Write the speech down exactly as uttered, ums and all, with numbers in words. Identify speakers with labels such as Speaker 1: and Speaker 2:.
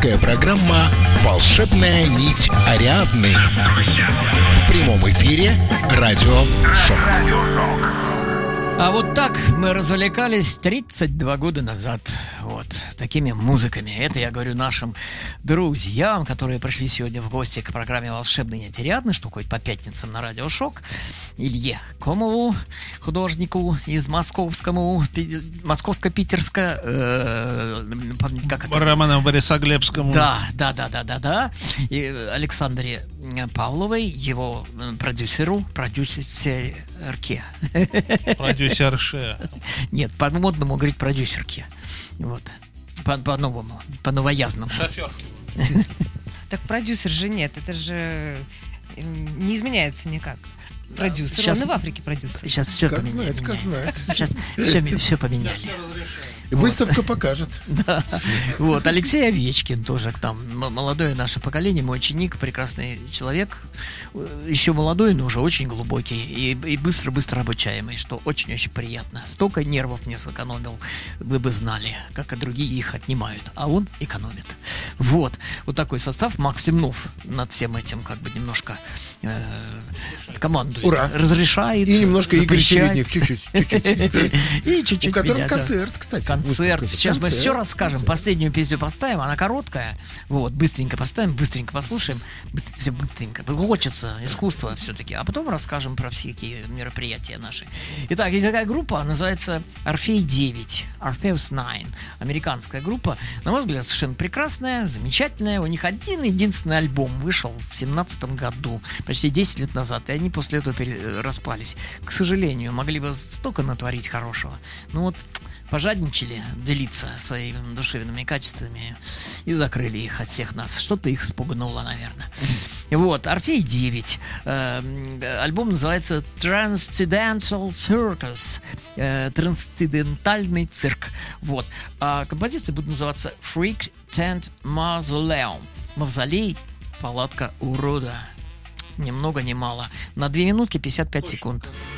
Speaker 1: Авторская программа «Волшебная нить Ариадны». В прямом эфире радио «Шок».
Speaker 2: А вот так мы развлекались тридцать два года назад. Вот, такими музыками. Это я говорю нашим друзьям, которые пришли сегодня в гости к программе «Волшебная нить Ариадны», что ходит по пятницам на радио «Шок». Илье Комову, художнику из московскому, московско-питерска, э, как это?
Speaker 3: Роману Борисоглебскому.
Speaker 2: Да, да, да, да, да, да. И Александре Павловой, его продюсеру, продюсерке.
Speaker 3: Продюсерше.
Speaker 2: Нет, по-модному говорить продюсерке. Вот. По- по-новому, по-новоязному.
Speaker 3: Шоферки.
Speaker 4: Так продюсер же нет, это же не изменяется никак. Продюсер,
Speaker 2: Сейчас-
Speaker 4: он и в Африке продюсер.
Speaker 2: Сейчас все
Speaker 5: Как
Speaker 2: поменяли.
Speaker 5: знать, как знать.
Speaker 2: Сейчас все, все поменяли.
Speaker 5: Выставка покажет.
Speaker 2: Вот, Алексей Овечкин тоже к нам. М- Молодое наше поколение, мой ученик, прекрасный человек. Э, Еще молодой, но уже очень глубокий и, и быстро-быстро обучаемый, что очень-очень приятно. Столько нервов не сэкономил, вы бы знали, как и другие их отнимают, а он экономит. Вот, вот такой состав. Макс Темнов над всем этим как бы немножко э, командует.
Speaker 5: Ура.
Speaker 2: Разрешает.
Speaker 5: И немножко Игорь
Speaker 2: запрещает.
Speaker 5: Чередник, чуть-чуть, чуть-чуть.
Speaker 2: И чуть-чуть
Speaker 5: У которого
Speaker 2: меня, да.
Speaker 5: концерт, кстати.
Speaker 2: Концерт.
Speaker 5: Выставка.
Speaker 2: Сейчас мы
Speaker 5: Концерт,
Speaker 2: все расскажем.
Speaker 5: концерт.
Speaker 2: Последнюю песню поставим, она короткая. Вот, быстренько поставим, быстренько послушаем. Быстр- Все быстренько. Хочется искусства все-таки. А потом расскажем про всякие мероприятия наши. Итак, есть такая группа, называется Орфей девять. Orpheus девять. Американская группа. На мой взгляд, совершенно прекрасная, замечательная. У них один единственный альбом вышел в семнадцатом году, почти десять лет назад. И они после этого пере- распались. К сожалению, могли бы столько натворить хорошего. Ну вот, пожадничали делиться своими душевными качествами и закрыли их от всех нас. Что-то их спугнуло, наверное. Вот, Орфей девять. Э, альбом называется Transcendental Circus. Э, Трансцендентальный цирк. Вот. А композиция будет называться Freak Tent Mausoleum. Мавзолей, палатка урода. Ни много ни мало. На две минутки пятьдесят пять секунд.